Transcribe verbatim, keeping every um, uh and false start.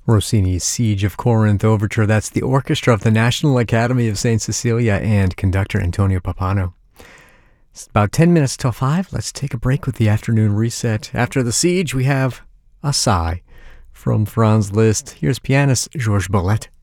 Rossini's Siege of Corinth Overture. That's the orchestra of the National Academy of Saint Cecilia and conductor Antonio Pappano. It's about ten minutes till five. Let's take a break with the afternoon reset. After the siege, we have a sigh from Franz Liszt. Here's pianist Georges Bolet.